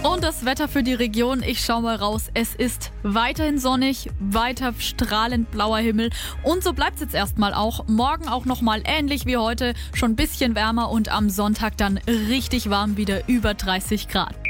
Und das Wetter für die Region, ich schau mal raus, es ist weiterhin sonnig, weiter strahlend blauer Himmel und so bleibt es jetzt erstmal auch. Morgen auch nochmal ähnlich wie heute, schon ein bisschen wärmer und am Sonntag dann richtig warm, wieder über 30 Grad.